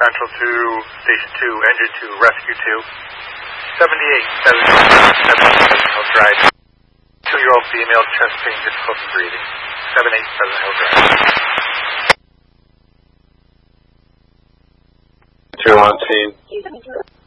Central 2, Station 2, Engine 2, Rescue 2. 78, 7 Hill Drive. 2-year-old female, chest pain, difficulty breathing. 787 Hill Drive. 2 on scene.